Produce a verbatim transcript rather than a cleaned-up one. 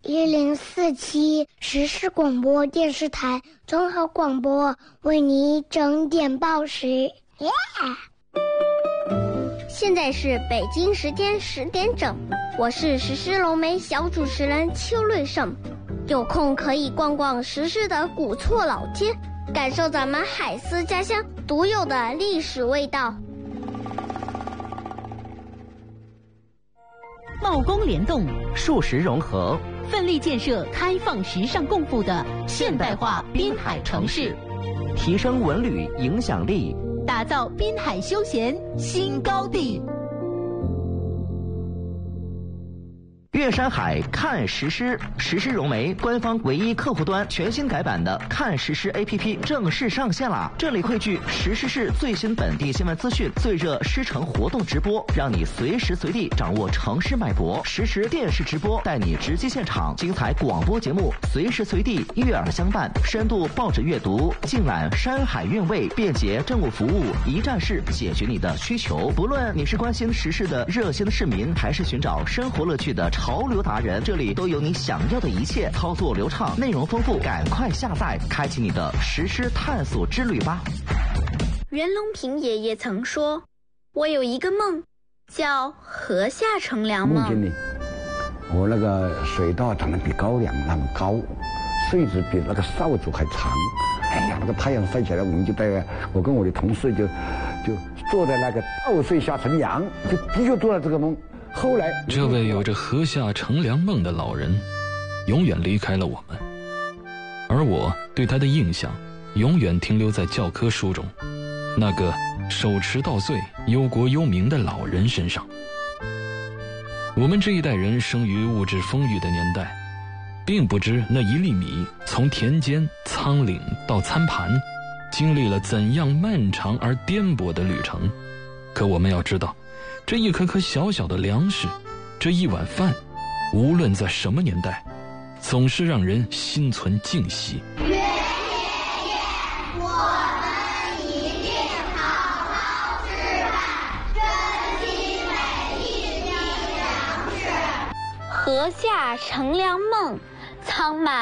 一零四七时事广播电视台综合广播，为你整点报时。耶、yeah! 现在是北京时间十点整，我是时事龙梅小主持人邱瑞胜。有空可以逛逛时事的古厝老街，感受咱们海丝家乡独有的历史味道。 贸工联动， 数实融合， 奋力建设开放时尚共富的现代化滨海城市， 提升文旅影响力， 打造滨海休闲新高地。 越山海看实施，实施融媒官方唯一客户端全新改版的看实施 A P P 正式上线啦！这里汇聚实施市最新本地新闻资讯、最热狮城活动直播，让你随时随地掌握城市脉搏；实时电视直播带你直击现场，精彩广播节目随时随地悦耳相伴，深度报纸阅读，尽览山海韵味，便捷政务服务，一站式解决你的需求。不论你是关心时事的热心的市民，还是寻找生活乐趣的潮流达人，这里都有你想要的一切，操作流畅，内容丰富，赶快下载，开启你的实施探索之旅吧。 袁隆平爷爷曾说，我有一个梦叫河下乘凉梦。 梦见呢，我那个水稻长得比高粱那么高，穗子比那个扫帚还长，哎呀，那个太阳晒起来，我们就在我跟我的同事就就坐在那个稻穗下乘凉，就的确做了这个梦。后来这位有着河下乘凉梦的老人永远离开了我们，而我对他的印象永远停留在教科书中那个手持稻穗忧国忧民的老人身上。我们这一代人生于物质丰裕的年代，并不知那一粒米从田间仓廪到餐盘经历了怎样漫长而颠簸的旅程。可我们要知道，这一颗颗小小的粮食，这一碗饭，无论在什么年代，总是让人心存敬惜。 月爷爷，我们一定好好吃饭，珍惜每一粒粮食。 河下乘凉梦，苍满